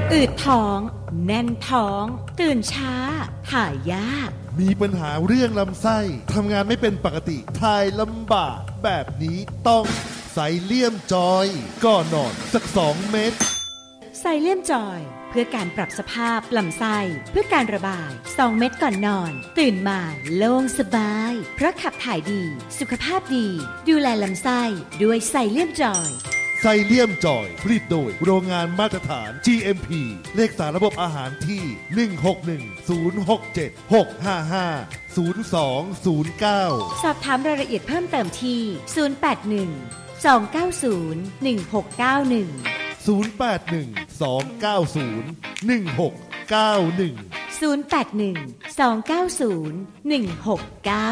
อืดท้องแน่นท้องตื่นช้าถ่ายยากมีปัญหาเรื่องลำไส้ทำงานไม่เป็นปกติถ่ายลำบากแบบนี้ต้องไซเลียมจอยก่อนนอนสัก2 เม็ดไซเลียมจอยเพื่อการปรับสภาพลำไส้เพื่อการระบาย2 เม็ดก่อนนอนตื่นมาโล่งสบายเพราะขับถ่ายดีสุขภาพดีดูแลลำไส้ด้วยไซเลียมจอยไซเลียมจอยผลิตโดยโรงงานมาตรฐาน GMP เลขสารระบบอาหารที่16106765502090สอบถามรายละเอียดเพิ่มเติมที่081 290 1691 081 290 1691 081 290 1691